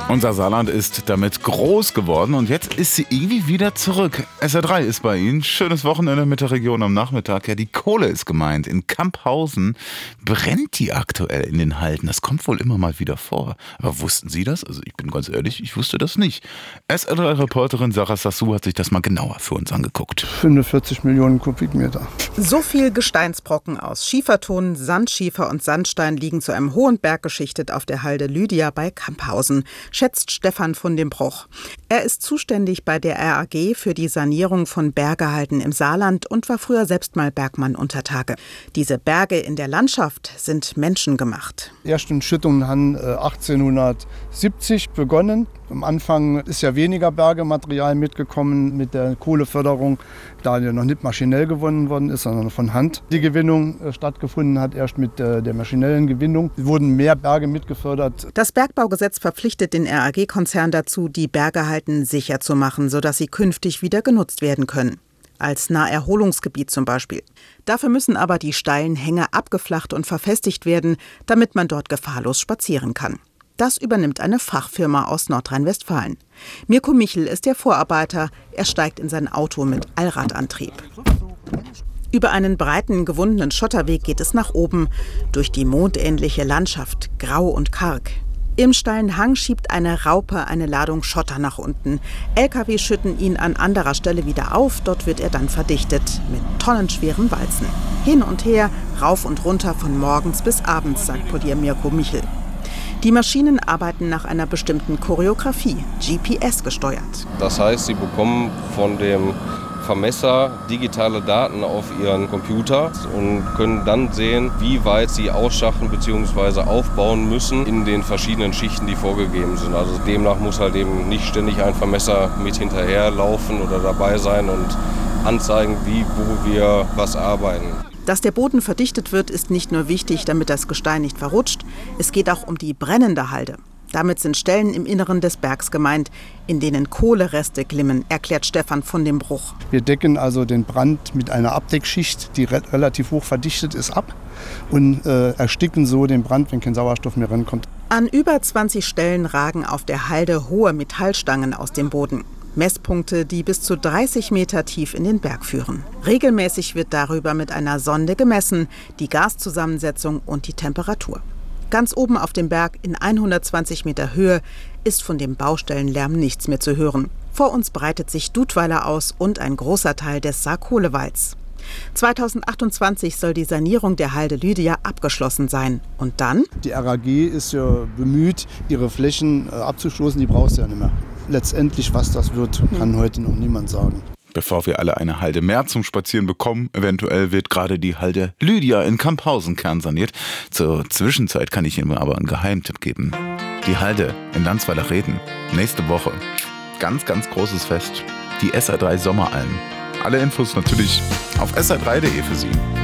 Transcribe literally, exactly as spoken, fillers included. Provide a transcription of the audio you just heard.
Unser Saarland ist damit groß geworden und jetzt ist sie irgendwie wieder zurück. S R drei ist bei Ihnen. Schönes Wochenende mit der Region am Nachmittag. Ja, die Kohle ist gemeint. In Camphausen brennt die aktuell in den Halden. Das kommt wohl immer mal wieder vor. Aber wussten Sie das? Also ich bin ganz ehrlich, ich wusste das nicht. S R drei-Reporterin Sarah Sassou hat sich das mal genauer für uns angeguckt. fünfundvierzig Millionen Kubikmeter. So viel Gesteinsbrocken aus Schieferton, Sandschiefer und Sandstein liegen zu einem hohen Berg geschichtet auf der Halde Lydia bei Camphausen, schätzt Stefan von dem Bruch. Er ist zuständig bei der R A G für die Sanierung von Bergehalden im Saarland und war früher selbst mal Bergmann unter Tage. Diese Berge in der Landschaft sind menschengemacht. Die ersten Schüttungen haben achtzehnhundertsiebzig begonnen. Am Anfang ist ja weniger Bergematerial mitgekommen mit der Kohleförderung, da ja noch nicht maschinell gewonnen worden ist, sondern von Hand. Die Gewinnung stattgefunden hat erst mit der maschinellen Gewinnung. Es wurden mehr Berge mitgefördert. Das Bergbaugesetz verpflichtet den R A G-Konzern dazu, die Bergehalden sicher zu machen, sodass sie künftig wieder genutzt werden können. Als Naherholungsgebiet zum Beispiel. Dafür müssen aber die steilen Hänge abgeflacht und verfestigt werden, damit man dort gefahrlos spazieren kann. Das übernimmt eine Fachfirma aus Nordrhein-Westfalen. Mirko Michel ist der Vorarbeiter. Er steigt in sein Auto mit Allradantrieb. Über einen breiten, gewundenen Schotterweg geht es nach oben, durch die mondähnliche Landschaft, grau und karg. Im steilen Hang schiebt eine Raupe eine Ladung Schotter nach unten. L K W schütten ihn an anderer Stelle wieder auf, dort wird er dann verdichtet mit tonnenschweren Walzen. Hin und her, rauf und runter von morgens bis abends, sagt Polier Mirko Michel. Die Maschinen arbeiten nach einer bestimmten Choreografie, G P S gesteuert. Das heißt, sie bekommen von dem Vermesser digitale Daten auf ihren Computer und können dann sehen, wie weit sie ausschachten bzw. aufbauen müssen in den verschiedenen Schichten, die vorgegeben sind. Also demnach muss halt eben nicht ständig ein Vermesser mit hinterherlaufen oder dabei sein und anzeigen, wie, wo wir was arbeiten. Dass der Boden verdichtet wird, ist nicht nur wichtig, damit das Gestein nicht verrutscht. Es geht auch um die brennende Halde. Damit sind Stellen im Inneren des Bergs gemeint, in denen Kohlereste glimmen, erklärt Stefan von dem Bruch. Wir decken also den Brand mit einer Abdeckschicht, die re- relativ hoch verdichtet ist, ab und äh, ersticken so den Brand, wenn kein Sauerstoff mehr rankommt. An über zwanzig Stellen ragen auf der Halde hohe Metallstangen aus dem Boden. Messpunkte, die bis zu dreißig Meter tief in den Berg führen. Regelmäßig wird darüber mit einer Sonde gemessen, die Gaszusammensetzung und die Temperatur. Ganz oben auf dem Berg in hundertzwanzig Meter Höhe ist von dem Baustellenlärm nichts mehr zu hören. Vor uns breitet sich Dudweiler aus und ein großer Teil des Saarkohlewalds. zweitausendachtundzwanzig soll die Sanierung der Halde Lydia abgeschlossen sein. Und dann? Die R A G ist ja bemüht, ihre Flächen abzustoßen, die braucht sie ja nicht mehr. Letztendlich, was das wird, kann heute noch niemand sagen. Bevor wir alle eine Halde mehr zum Spazieren bekommen, eventuell wird gerade die Halde Lydia in Camphausen kernsaniert. Zur Zwischenzeit kann ich Ihnen aber einen Geheimtipp geben. Die Halde in Landsweiler-Reden, nächste Woche. Ganz, ganz großes Fest. Die S R drei Sommeralm. Alle Infos natürlich auf S R drei punkt de für Sie.